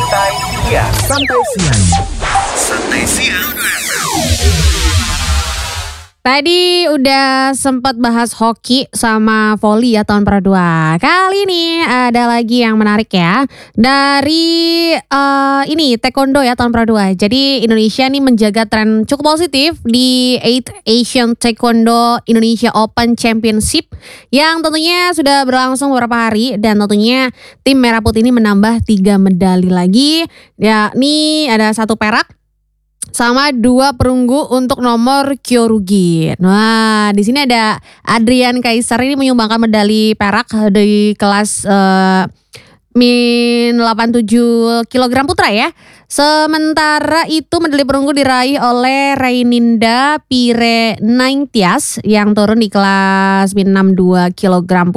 Santai siang. Tadi udah sempat bahas hoki sama voli ya tahun perdua. Kali ini ada lagi yang menarik ya. Dari ini taekwondo ya tahun perdua. Jadi Indonesia nih menjaga tren cukup positif di 8th Asian Taekwondo Indonesia Open Championship yang tentunya sudah berlangsung beberapa hari dan tentunya tim Merah Putih ini menambah 3 medali lagi. Yakni ada 1 perak sama 2 perunggu untuk nomor Kyorugi. Nah, di sini ada Adrian Kaisar ini menyumbangkan medali perak di kelas min 87 kg putra ya. Sementara itu medali perunggu diraih oleh Reininda Pirenaintias yang turun di kelas min 62 kg